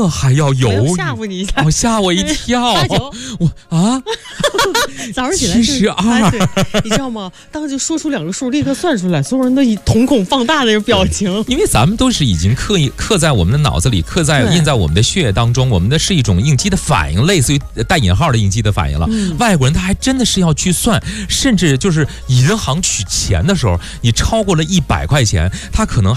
这还要犹豫？ 吓唬你一下， 吓我一跳！我早上起来 72， 你知道吗？当时就说出2个数，立刻算出来，所有人都以瞳孔放大的表情。 因为咱们都是已经刻在我们的脑子里，印在我们的血液当中，我们的是一种应激的反应，类似于带引号的应激的反应了。外国人他还真的是要去算，甚至就是银行取钱的时候，你超过了100块钱，他可能